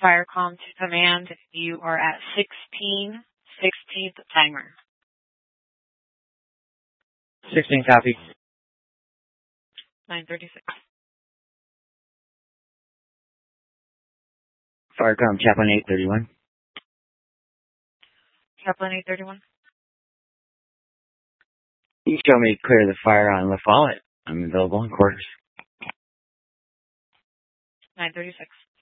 Firecom to command. You are at 16th timer. 16 copy. 936. Firecom, Chaplain 831. Chaplain 831. You show me clear the fire on La Follette. I'm available in quarters. 936.